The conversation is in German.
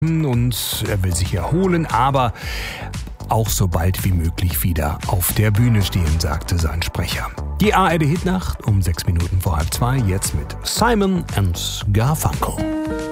und er will sich erholen, aber auch so bald wie möglich wieder auf der Bühne stehen, sagte sein Sprecher. Die ARD Hitnacht um 6 Minuten vor 1:30, jetzt mit Simon & Garfunkel.